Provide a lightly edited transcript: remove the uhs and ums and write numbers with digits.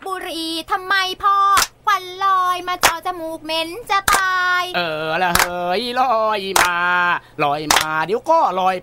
บุหรี่ทำไมพ่อควันลอยมาเจาะจมูกเหม็นจะตายละเฮ้ยลอยมาเดี๋ยวก็ลอย